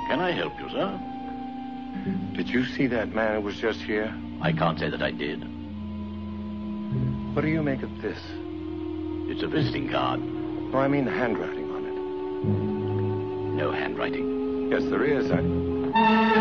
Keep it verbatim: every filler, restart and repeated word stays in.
Can I help you, sir? Did you see that man who was just here? I can't say that I did. What do you make of this? It's a visiting card. No, I mean the handwriting on it. No handwriting. Yes, there is. I...